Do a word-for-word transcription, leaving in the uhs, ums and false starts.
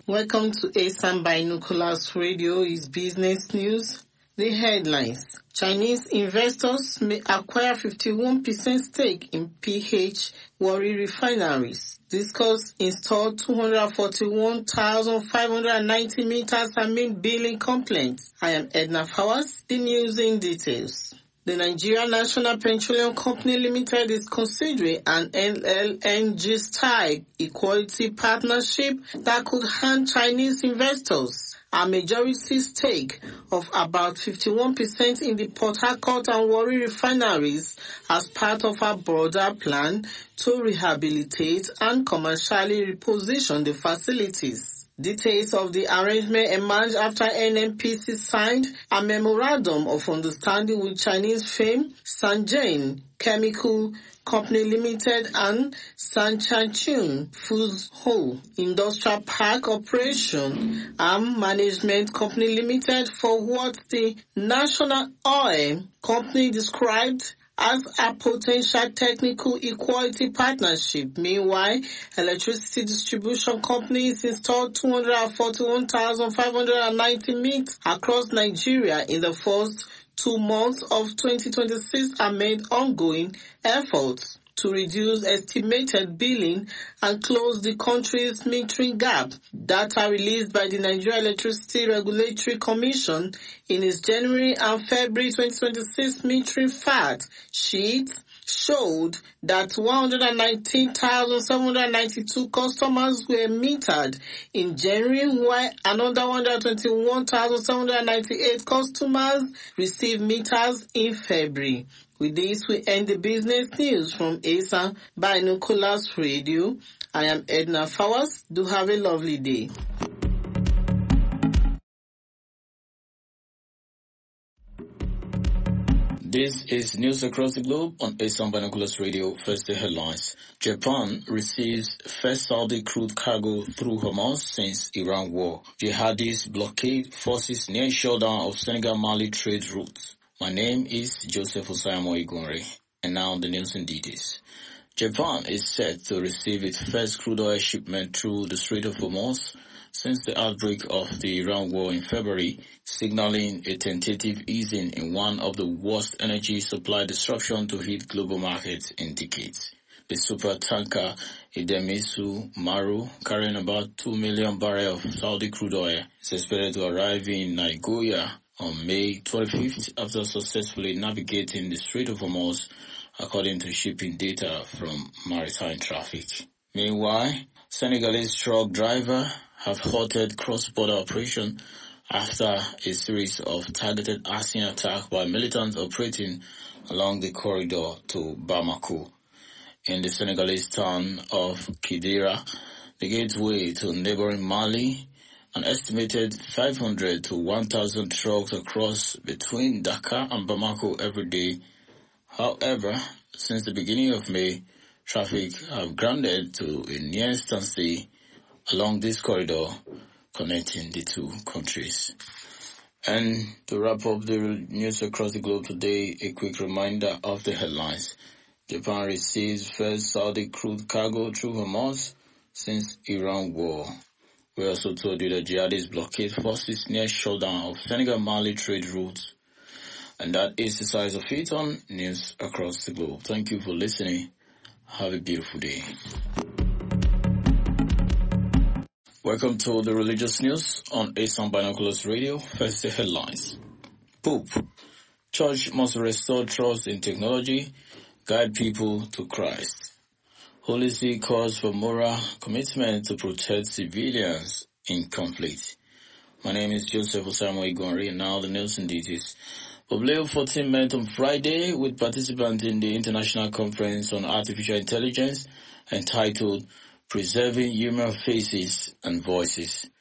Welcome to ASAM Binoculars Radio, is business news. The headlines. Chinese investors may acquire fifty-one percent stake in P H Warri refineries. Discuss install two hundred forty-one thousand five hundred ninety meters amid billing complaints. I am Edna Fawaz. The news in details. The Nigerian National Petroleum Company Limited is considering an L L N G-style equality partnership that could hand Chinese investors a majority stake of about fifty-one percent in the Port Harcourt and Warri refineries as part of a broader plan to rehabilitate and commercially reposition the facilities. Details of the arrangement emerged after N N P C signed a memorandum of understanding with Chinese firm Sanjian Chemical Company Limited and Sanchangchun Foods Ho Industrial Park Operation and Management Company Limited for what the National Oil Company described as a potential technical equality partnership. Meanwhile, electricity distribution companies installed two hundred forty-one thousand five hundred ninety meters across Nigeria in the first two months of twenty twenty-six amid ongoing efforts to reduce estimated billing and close the country's metering gap. Data released by the Nigeria Electricity Regulatory Commission in its January and February twenty twenty-six metering fact sheet showed that one hundred nineteen thousand seven hundred ninety-two customers were metered in January, while another one hundred twenty-one thousand seven hundred ninety-eight customers received meters in February. With this, we end the business news from ASAM Binoculars Radio. I am Edna Fawaz. Do have a lovely day. This is news across the globe on ASAM Binoculars Radio. First, the headlines. Japan receives first Saudi crude cargo through Hormuz since Iran war. Jihadis blockade forces near shutdown of Senegal-Mali trade routes. My name is Joseph Osayamo Igunre, and now the news in details. Japan is set to receive its first crude oil shipment through the Strait of Hormuz since the outbreak of the Iran war in February, signaling a tentative easing in one of the worst energy supply disruption to hit global markets in decades. The super tanker Idemitsu Maru, carrying about two million barrels of Saudi crude oil, is expected to arrive in Nagoya on May twenty-fifth after successfully navigating the Strait of Hormuz, according to shipping data from maritime traffic. Meanwhile, Senegalese truck driver have halted cross-border operation after a series of targeted arson attacks by militants operating along the corridor to Bamako. In the Senegalese town of Kidira, the gateway to neighboring Mali, an estimated five hundred to one thousand trucks across between Dakar and Bamako every day. However, since the beginning of May, traffic have grounded to a near standstill along this corridor connecting the two countries. And to wrap up the news across the globe today, a quick reminder of the headlines. Japan receives first Saudi crude cargo through Hormuz since Iran war. We also told you that jihadist blockade forces near shutdown of Senegal-Mali trade routes. And that is the size of it on news across the globe. Thank you for listening. Have a beautiful day. Welcome to the religious news on ASAM Binoculars Radio. First, the headlines. Pope. Church must restore trust in technology, guide people to Christ. Holy See calls for moral commitment to protect civilians in conflict. My name is Joseph Osayamo Igunre, and now the news in details. Pope Leo the fourteenth met on Friday with participants in the International Conference on Artificial Intelligence entitled Preserving Human Faces and Voices.